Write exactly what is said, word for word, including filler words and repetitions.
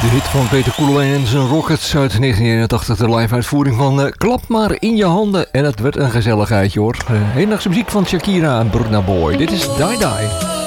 De hit van Peter Koelewijn en zijn Rockets uit negentien eenentachtig. De live uitvoering van uh, Klap maar in je handen. En het werd een gezelligheidje hoor. Uh, Hedendaagse muziek van Shakira en Burna Boy. Dit is Die Die.